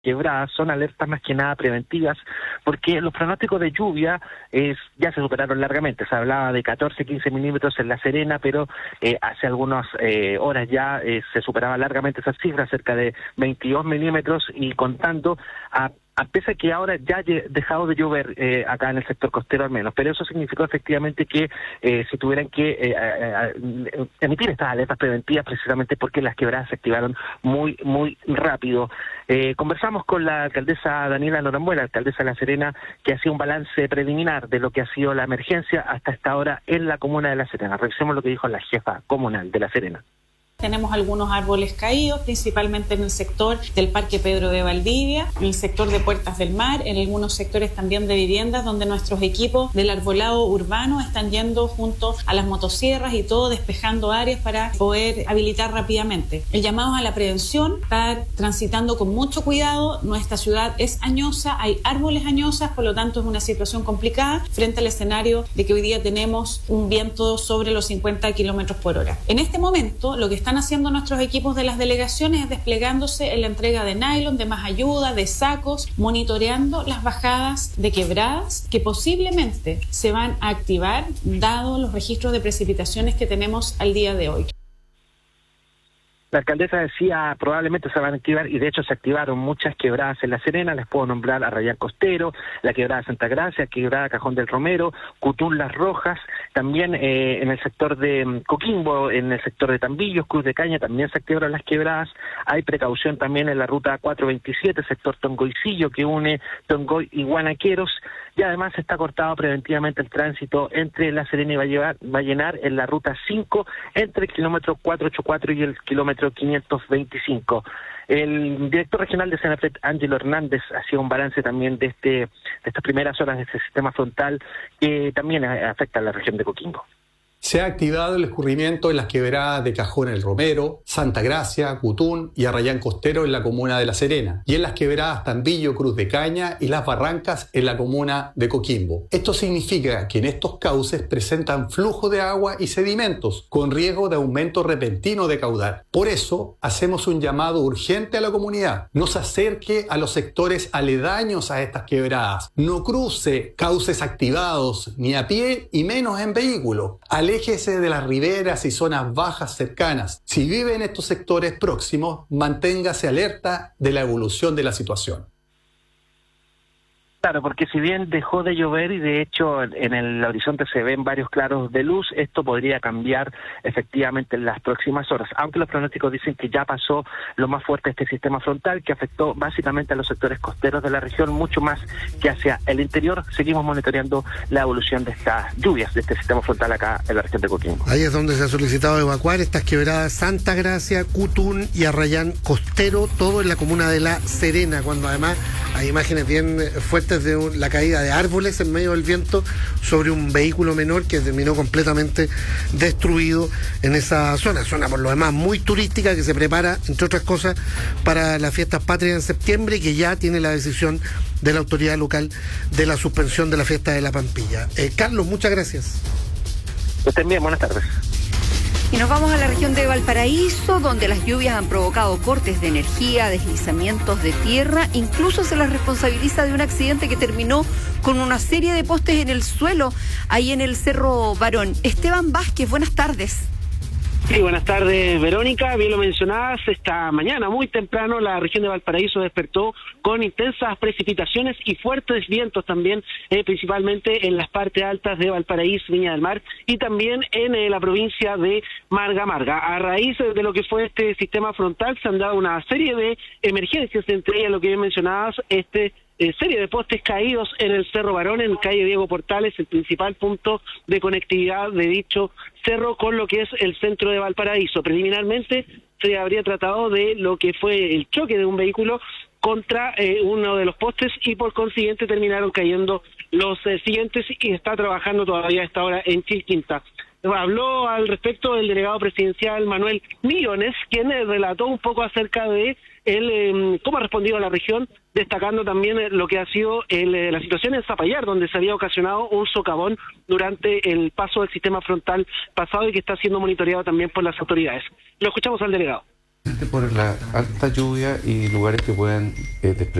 quebradas son alertas más que nada preventivas, porque los pronósticos de lluvia ya se superaron largamente. Se hablaba de 14-15 milímetros en La Serena, pero hace algunas horas ya se superaba largamente esa cifra, cerca de 22 milímetros, y contando a pesar que ahora ya ha dejado de llover acá en el sector costero al menos, pero eso significó efectivamente que se tuvieran que emitir estas alertas preventivas precisamente porque las quebradas se activaron muy rápido. Conversamos con la alcaldesa Daniela Norambuena, alcaldesa de La Serena, que hacía un balance preliminar de lo que ha sido la emergencia hasta esta hora en la comuna de La Serena. Revisemos lo que dijo la jefa comunal de La Serena. Tenemos algunos árboles caídos, principalmente en el sector del Parque Pedro de Valdivia, en el sector de Puertas del Mar, en algunos sectores también de viviendas, donde nuestros equipos del arbolado urbano están yendo junto a las motosierras y todo, despejando áreas para poder habilitar rápidamente. El llamado a la prevención, estar transitando con mucho cuidado. Nuestra ciudad es añosa, hay árboles añosas, por lo tanto es una situación complicada frente al escenario de que hoy día tenemos un viento sobre los 50 kilómetros por hora. En este momento, lo que están haciendo nuestros equipos de las delegaciones es desplegándose en la entrega de nylon, de más ayuda, de sacos, monitoreando las bajadas de quebradas que posiblemente se van a activar dado los registros de precipitaciones que tenemos al día de hoy. La alcaldesa decía probablemente se van a activar, y de hecho se activaron muchas quebradas en La Serena. Les puedo nombrar Arrayán Costero, la quebrada Santa Gracia, quebrada Cajón del Romero, Cutún Las Rojas, también en el sector de Coquimbo, en el sector de Tambillos, Cruz de Caña, también se activaron las quebradas. Hay precaución también en la ruta 427, sector Tongoycillo, que une Tongoy y Guanaqueros, y además está cortado preventivamente el tránsito entre La Serena y Vallenar en la ruta 5, entre el kilómetro 484 y el kilómetro 525. El director regional de Senafret, Ángelo Hernández, hacía un balance también de estas primeras horas de este sistema frontal que también afecta a la región de Coquimbo. Se ha activado el escurrimiento en las quebradas de Cajón el Romero, Santa Gracia, Cutún y Arrayán Costero en la comuna de La Serena, y en las quebradas Tambillo, Cruz de Caña y Las Barrancas en la comuna de Coquimbo. Esto significa que en estos cauces presentan flujo de agua y sedimentos, con riesgo de aumento repentino de caudal. Por eso, hacemos un llamado urgente a la comunidad: no se acerque a los sectores aledaños a estas quebradas, no cruce cauces activados ni a pie y menos en vehículo. Aléjese de las riberas y zonas bajas cercanas. Si vive en estos sectores próximos, manténgase alerta de la evolución de la situación. Claro, porque si bien dejó de llover y de hecho en el horizonte se ven varios claros de luz, esto podría cambiar efectivamente en las próximas horas, aunque los pronósticos dicen que ya pasó lo más fuerte de este sistema frontal, que afectó básicamente a los sectores costeros de la región, mucho más que hacia el interior. Seguimos monitoreando la evolución de estas lluvias, de este sistema frontal acá en la región de Coquimbo. Ahí es donde se ha solicitado evacuar estas quebradas Santa Gracia, Cutún y Arrayán Costero, todo en la comuna de La Serena, cuando además hay imágenes bien fuertes de la caída de árboles en medio del viento sobre un vehículo menor que terminó completamente destruido en esa zona por lo demás muy turística, que se prepara, entre otras cosas, para las fiestas patrias en septiembre, y que ya tiene la decisión de la autoridad local de la suspensión de la fiesta de la Pampilla. Carlos, muchas gracias. Que estén bien, buenas tardes. Y nos vamos a la región de Valparaíso, donde las lluvias han provocado cortes de energía, deslizamientos de tierra, incluso se les responsabiliza de un accidente que terminó con una serie de postes en el suelo, ahí en el Cerro Barón. Esteban Vázquez, buenas tardes. Sí, buenas tardes, Verónica. Bien lo mencionabas, esta mañana muy temprano la región de Valparaíso despertó con intensas precipitaciones y fuertes vientos también, principalmente en las partes altas de Valparaíso, Viña del Mar, y también en la provincia de Marga. A raíz de lo que fue este sistema frontal se han dado una serie de emergencias, entre ellas lo que bien mencionabas, serie de postes caídos en el Cerro Barón, en calle Diego Portales, el principal punto de conectividad de dicho cerro con lo que es el centro de Valparaíso. Preliminarmente se habría tratado de lo que fue el choque de un vehículo contra uno de los postes y por consiguiente terminaron cayendo los siguientes, y está trabajando todavía a esta hora en Chilquinta. Habló al respecto el delegado presidencial Manuel Millones, quien relató un poco acerca de cómo ha respondido a la región, destacando también lo que ha sido la situación en Zapallar, donde se había ocasionado un socavón durante el paso del sistema frontal pasado y que está siendo monitoreado también por las autoridades. Lo escuchamos al delegado. Por la alta lluvia y lugares que pueden